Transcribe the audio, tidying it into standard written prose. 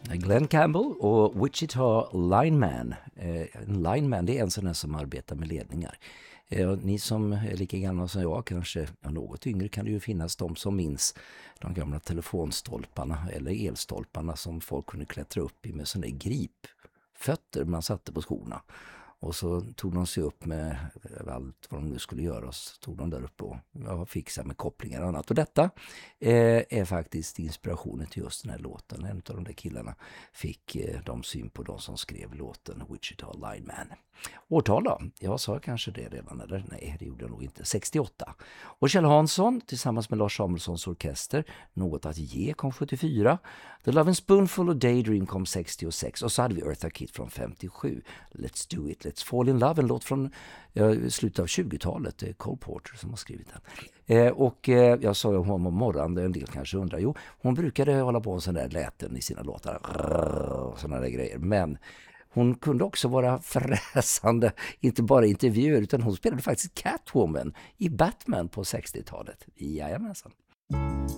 Glenn Campbell och Wichita Lineman. En lineman, det är en sån där som arbetar med ledningar. Ni som är lika gamla som jag, kanske något yngre, kan det ju finnas de som minns de gamla telefonstolparna eller elstolparna som folk kunde klättra upp i med sådana gripfötter man satte på skorna. Och så tog de sig upp med allt vad de nu skulle göra, och så tog de där uppe och fixade med kopplingar och annat. Och detta är faktiskt inspirationen till just den här låten. En av de där killarna fick de syn på de som skrev låten Wichita Lineman. Årtal då? Jag sa kanske det redan, eller? Nej, det gjorde jag nog inte. 68. Och Kjell Hansson tillsammans med Lars Samuelssons orkester, Något att ge, kom 74. The Love and Spoonful och Daydream kom 66. Och så hade vi Eartha Kitt från 57. Let's Do It, Let's Fall in Love, en låt från slutet av 20-talet. Det är Cole Porter som har skrivit den. Jag sa ju om morgon, en del kanske undrar. Jo, hon brukade hålla på en sån där läten i sina låtar. Och såna där grejer. Men hon kunde också vara fräsande, inte bara i intervjuer, utan hon spelade faktiskt Catwoman i Batman på 60-talet. Jajamensan.